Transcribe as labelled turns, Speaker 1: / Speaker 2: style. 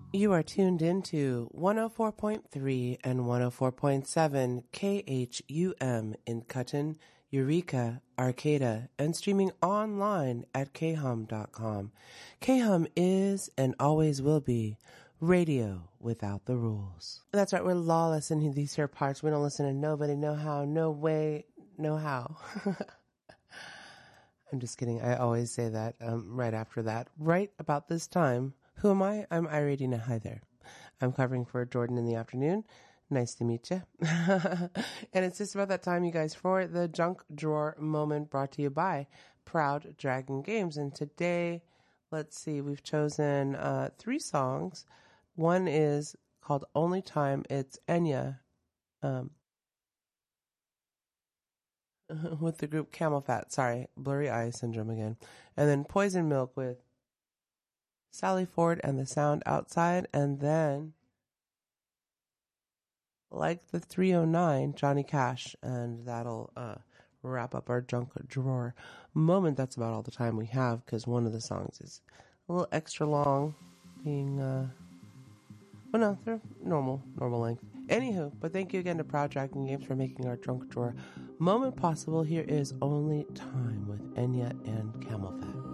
Speaker 1: You are tuned into 104.3 and 104.7 KHUM in Cutten, Eureka, Arcata, and streaming online at khum.com. KHUM is and always will be radio without the rules. That's right, we're lawless in these here parts. We don't listen to nobody, no how, no way, no how. I'm just kidding. I always say that right after that. Right about this time. Who am I? I'm Iradina. Hi there. I'm covering for Jordan in the afternoon. Nice to meet you. And it's just about that time, you guys, for the Junk Drawer moment brought to you by Proud Dragon Games. And today, let's see, we've chosen 3 songs. One is called Only Time. It's Enya with the group Camel Fat. Sorry, blurry eye syndrome again. And then Poison Milk with Sally Ford and the Sound Outside, and then Like the 309, Johnny Cash, and that'll wrap up our Junk Drawer moment. That's about all the time we have, because one of the songs is a little extra long, being, well, no, they're normal length. Anywho, but thank you again to Proud Dragon Games for making our Junk Drawer moment possible. Here is Only Time with Enya and Camel Fat.